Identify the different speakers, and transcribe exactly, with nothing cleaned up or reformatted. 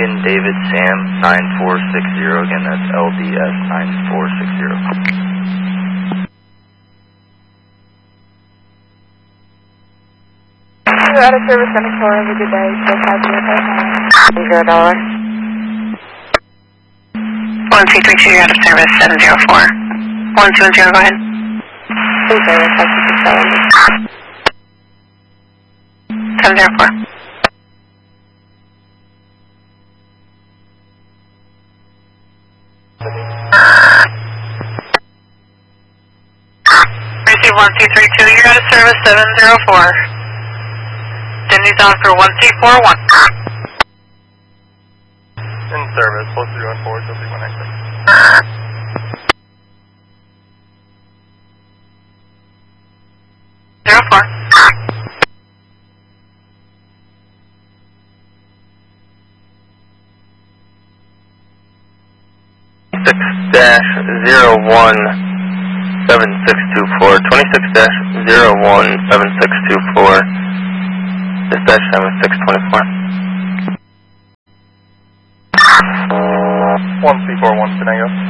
Speaker 1: Lincoln David Sam nine four six zero. Again, that's L D S nine four six zero.
Speaker 2: You're out of service, seven four. Have a good day. Still five zero five nine. Zero dollar.
Speaker 3: One two three two. You're out of service. Seven zero four. One two one zero. Go ahead.
Speaker 2: Please zero five six six seven.
Speaker 3: Seven zero four. Receive one two three two. You're out of service. Seven zero four. Denny's on for one two four one.
Speaker 4: In service, plus three one four, so three one exit.
Speaker 3: Zero four.
Speaker 4: Six dash zero one seven six two four. Twenty six dash zero one seven six two four. Dispatch seven six twenty four. One three four one, Senego.